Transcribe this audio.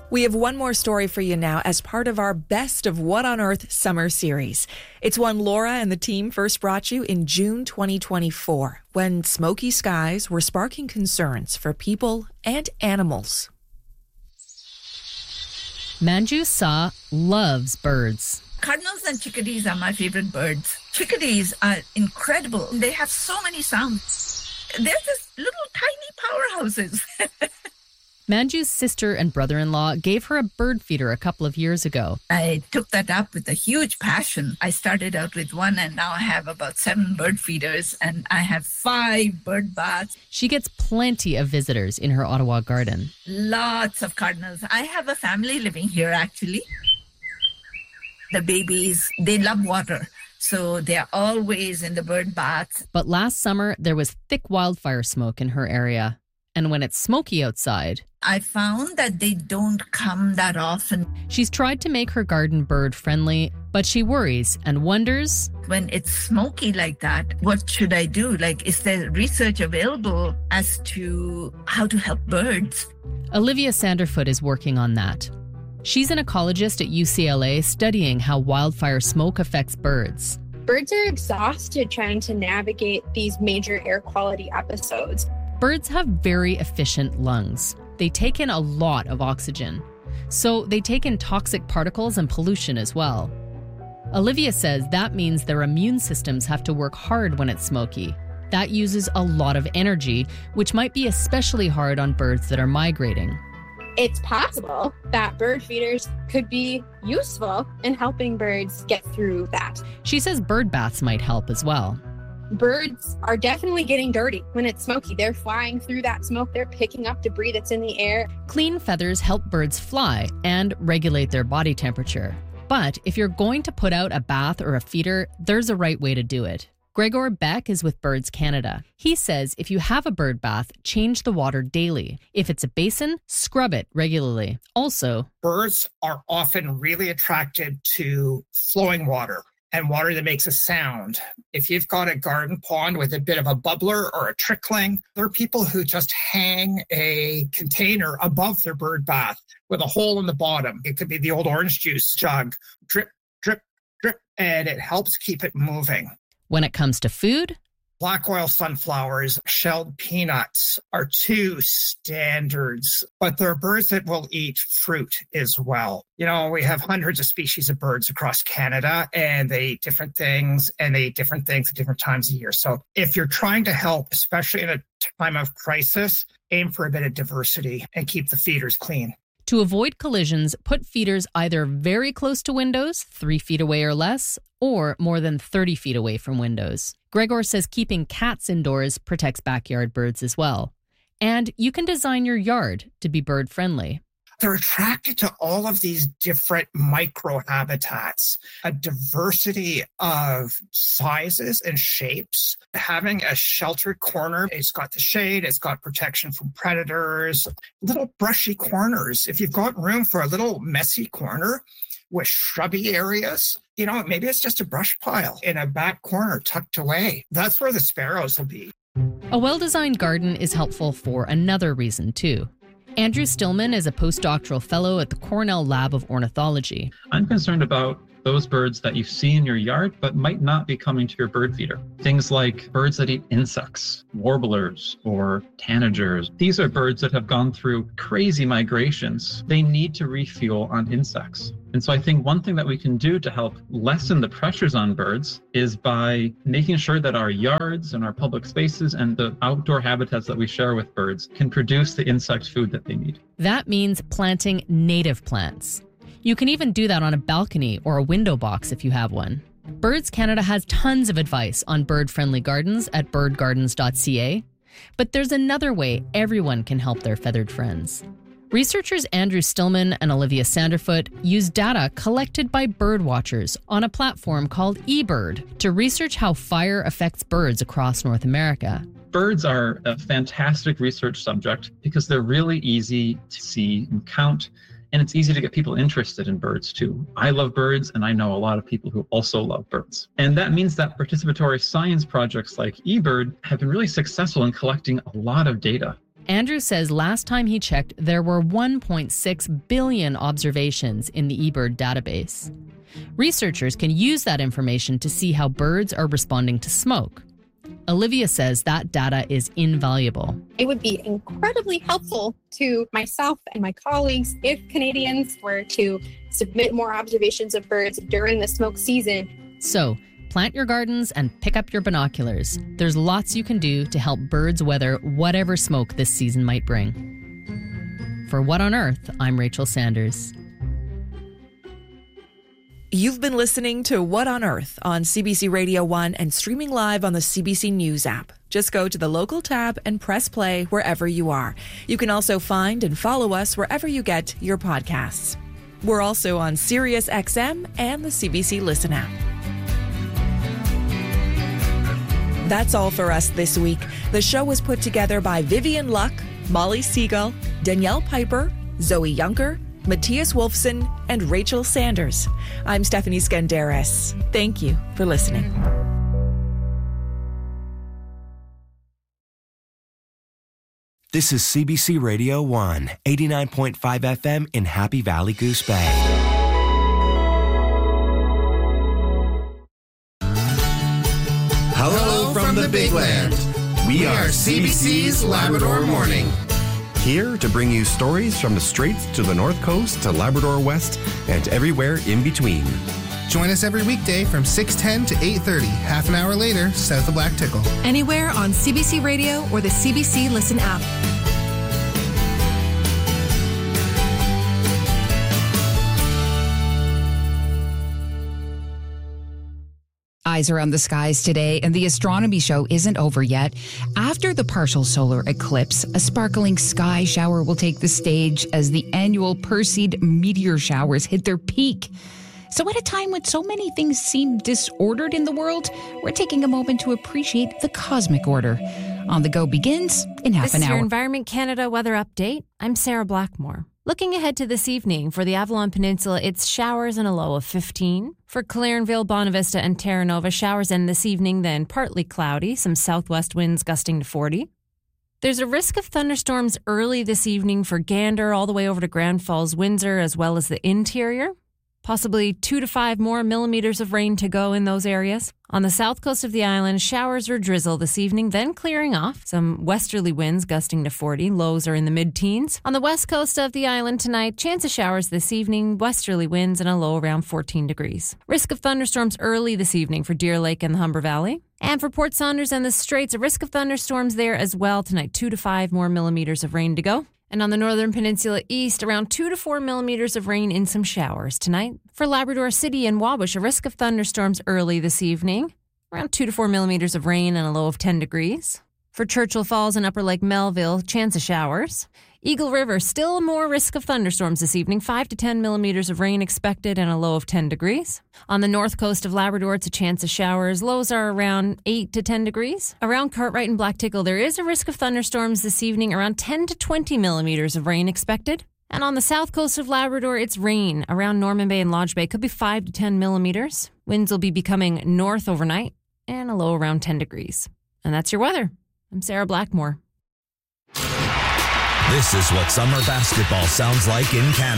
We have one more story for you now as part of our Best of What on Earth summer series. It's one Laura and the team first brought you in June 2024, when smoky skies were sparking concerns for people and animals. Manju Sa loves birds. Cardinals and chickadees are my favorite birds. Chickadees are incredible. They have so many sounds. They're just little tiny powerhouses. Manju's sister and brother-in-law gave her a bird feeder a couple of years ago. I took that up with a huge passion. I started out with one and now I have about 7 bird feeders and I have 5 bird baths. She gets plenty of visitors in her Ottawa garden. Lots of cardinals. I have a family living here actually. The babies, they love water. So they're always in the bird baths. But last summer, there was thick wildfire smoke in her area. And when it's smoky outside, I found that they don't come that often. She's tried to make her garden bird friendly, but she worries and wonders, when it's smoky like that, what should I do? Like, is there research available as to how to help birds? Olivia Sanderfoot is working on that. She's an ecologist at UCLA studying how wildfire smoke affects birds. Birds are exhausted trying to navigate these major air quality episodes. Birds have very efficient lungs. They take in a lot of oxygen. So they take in toxic particles and pollution as well. Olivia says that means their immune systems have to work hard when it's smoky. That uses a lot of energy, which might be especially hard on birds that are migrating. It's possible that bird feeders could be useful in helping birds get through that. She says bird baths might help as well. Birds are definitely getting dirty when it's smoky. They're flying through that smoke. They're picking up debris that's in the air. Clean feathers help birds fly and regulate their body temperature. But if you're going to put out a bath or a feeder, there's a right way to do it. Gregor Beck is with Birds Canada. He says if you have a bird bath, change the water daily. If it's a basin, scrub it regularly. Also, birds are often really attracted to flowing water and water that makes a sound. If you've got a garden pond with a bit of a bubbler or a trickling, there are people who just hang a container above their bird bath with a hole in the bottom. It could be the old orange juice jug. Drip, drip, drip, and it helps keep it moving. When it comes to food, black oil sunflowers, shelled peanuts are 2 standards, but there are birds that will eat fruit as well. You know, we have hundreds of species of birds across Canada, and they eat different things, and they eat different things at different times of year. So if you're trying to help, especially in a time of crisis, aim for a bit of diversity and keep the feeders clean. To avoid collisions, put feeders either very close to windows, 3 feet away or less, or more than 30 feet away from windows. Gregor says keeping cats indoors protects backyard birds as well. And you can design your yard to be bird friendly. They're attracted to all of these different microhabitats, a diversity of sizes and shapes. Having a sheltered corner, it's got the shade, it's got protection from predators, little brushy corners. If you've got room for a little messy corner with shrubby areas, you know, maybe it's just a brush pile in a back corner tucked away. That's where the sparrows will be. A well-designed garden is helpful for another reason, too. Andrew Stillman is a postdoctoral fellow at the Cornell Lab of Ornithology. I'm concerned about those birds that you see in your yard but might not be coming to your bird feeder. Things like birds that eat insects, warblers or tanagers. These are birds that have gone through crazy migrations. They need to refuel on insects. And so I think one thing that we can do to help lessen the pressures on birds is by making sure that our yards and our public spaces and the outdoor habitats that we share with birds can produce the insect food that they need. That means planting native plants. You can even do that on a balcony or a window box if you have one. Birds Canada has tons of advice on bird-friendly gardens at birdgardens.ca. But there's another way everyone can help their feathered friends. Researchers Andrew Stillman and Olivia Sanderfoot use data collected by bird watchers on a platform called eBird to research how fire affects birds across North America. Birds are a fantastic research subject because they're really easy to see and count, and it's easy to get people interested in birds too. I love birds, and I know a lot of people who also love birds. And that means that participatory science projects like eBird have been really successful in collecting a lot of data. Andrew says last time he checked, there were 1.6 billion observations in the eBird database. Researchers can use that information to see how birds are responding to smoke. Olivia says that data is invaluable. It would be incredibly helpful to myself and my colleagues if Canadians were to submit more observations of birds during the smoke season. So, plant your gardens and pick up your binoculars. There's lots you can do to help birds weather whatever smoke this season might bring. For What on Earth, I'm Rachel Sanders. You've been listening to What on Earth on CBC Radio 1 and streaming live on the CBC News app. Just go to the local tab and press play wherever you are. You can also find and follow us wherever you get your podcasts. We're also on Sirius XM and the CBC Listen app. That's all for us this week. The show was put together by Vivian Luck, Molly Seagull, Danielle Piper, Zoe Yunker, Matthias Wolfson, and Rachel Sanders. I'm Stephanie Skandaris. Thank you for listening. This is CBC Radio 1, 89.5 FM in Happy Valley, Goose Bay. Hello from the Big Land. We are CBC's Labrador Morning. Here to bring you stories from the Straits to the North Coast to Labrador West and everywhere in between. Join us every weekday from 6:10 to 8:30, half an hour later, south of Black Tickle. Anywhere on CBC Radio or the CBC Listen app. Eyes are on the skies today, and the astronomy show isn't over yet. After the partial solar eclipse, a sparkling sky shower will take the stage as the annual Perseid meteor showers hit their peak. So at a time when so many things seem disordered in the world, we're taking a moment to appreciate the cosmic order. On the Go begins in half an hour. This is your Environment Canada weather update. I'm Sarah Blackmore. Looking ahead to this evening, for the Avalon Peninsula, it's showers and a low of 15. For Clarenville, Bonavista, and Terra Nova, showers end this evening, then partly cloudy, some southwest winds gusting to 40. There's a risk of thunderstorms early this evening for Gander all the way over to Grand Falls, Windsor, as well as the interior. Possibly 2 to 5 more millimeters of rain to go in those areas. On the south coast of the island, showers or drizzle this evening, then clearing off. Some westerly winds gusting to 40. Lows are in the mid-teens. On the west coast of the island tonight, chance of showers this evening, westerly winds and a low around 14 degrees. Risk of thunderstorms early this evening for Deer Lake and the Humber Valley. And for Port Saunders and the Straits, a risk of thunderstorms there as well tonight. 2 to 5 more millimeters of rain to go. And on the northern peninsula east, around 2 to 4 millimeters of rain in some showers tonight. For Labrador City and Wabush, a risk of thunderstorms early this evening. Around 2 to 4 millimeters of rain and a low of 10 degrees. For Churchill Falls and Upper Lake Melville, chance of showers. Eagle River, still more risk of thunderstorms this evening. 5 to 10 millimeters of rain expected and a low of 10 degrees. On the north coast of Labrador, it's a chance of showers. Lows are around 8 to 10 degrees. Around Cartwright and Black Tickle, there is a risk of thunderstorms this evening. Around 10 to 20 millimeters of rain expected. And on the south coast of Labrador, it's rain. Around Norman Bay and Lodge Bay, could be 5 to 10 millimeters. Winds will be becoming north overnight and a low around 10 degrees. And that's your weather. I'm Sarah Blackmore. This is what summer basketball sounds like in Canada.